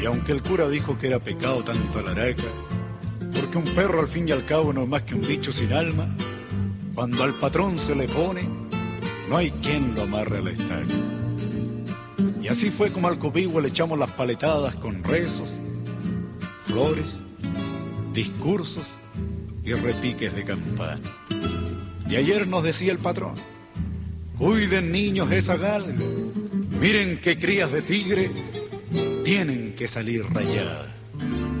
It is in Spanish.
Y aunque el cura dijo que era pecado tanto alaraca, porque un perro al fin y al cabo no es más que un bicho sin alma, cuando al patrón se le pone, no hay quien lo amarre a la estaca. Y así fue como al copihue le echamos las paletadas con rezos, flores, discursos y repiques de campana. Y ayer nos decía el patrón: cuiden niños esa galga, miren que crías de tigre tienen que salir rayadas.